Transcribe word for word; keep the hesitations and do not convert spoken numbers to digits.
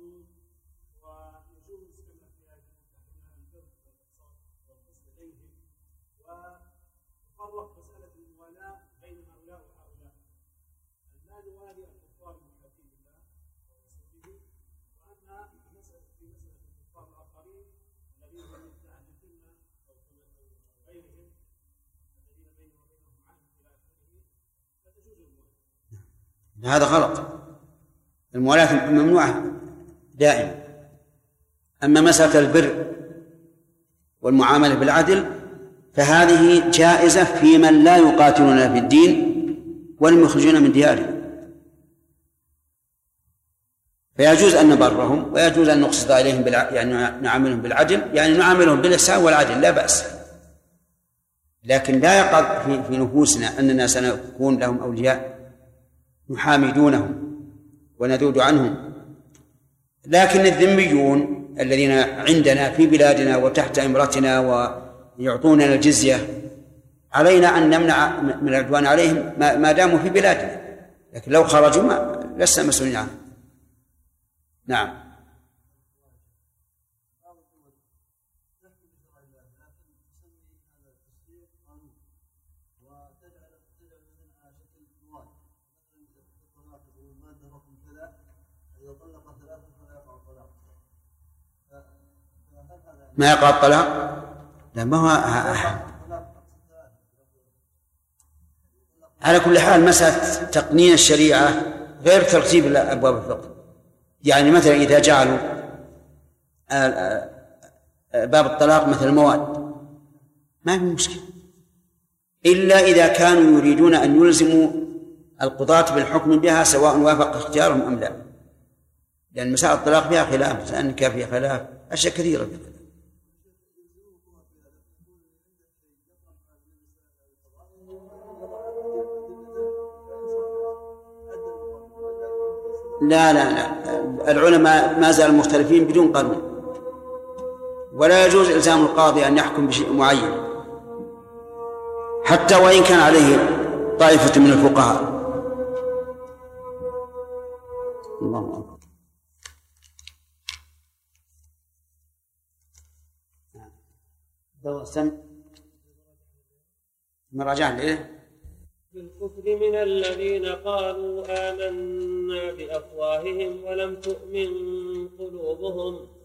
القانون ويجوز كما في هذه البر والقسط بينهم، وفرق مسألة الموالاة بين هؤلاء وهؤلاء، أن لا نوالي الكفار المحاربين لله ورسوله، وأما في مسألة الكفار الآخرين الذين هم متعهدين أو غيرهم الذين بينهم وبينهم عهد إلى آخره فتجوز الموالاة. هذا غلط، الموالاة ممنوعة دائما. أما مسألة البر والمعاملة بالعدل فهذه جائزة في من لا يقاتلون في الدين ولم يخرجون من ديارهم، فيجوز أن نبرهم ويجوز أن نقصد إليهم بالع... يعني نعاملهم بالعدل، يعني نعاملهم بالإحسان والعدل لا بأس، لكن لا يقع في... في نفوسنا أننا سنكون لهم أولياء نحامدونهم وندود عنهم. لكن الذميون الذين عندنا في بلادنا وتحت إمرتنا ويعطوننا الجزية علينا أن نمنع من العدوان عليهم ما داموا في بلادنا، لكن لو خرجوا ما لسنا مسؤولين عنهم. نعم. ما يقع الطلاق؟ لا، ما هو على كل حال مسألة تقنين الشريعة غير ترتيب أبواب الفقه. يعني مثلا إذا جعلوا باب الطلاق مثل المواد ما في مشكلة، إلا إذا كانوا يريدون أن يلزموا القضاة بالحكم بها سواء وافق اختيارهم أم لا، لأن مسائل الطلاق فيها خلاف، لأن كان فيها خلاف أشياء كثيرة. لا لا لا العلماء ما زالوا مختلفين بدون قانون، ولا يجوز إلزام القاضي أن يحكم بشيء معين حتى وإن كان عليه طائفة من الفقهاء. الله أكبر. دور سمع مراجعة لإيه؟ بالكفر من الذين قالوا آمنا بأفواههم ولم تؤمن قلوبهم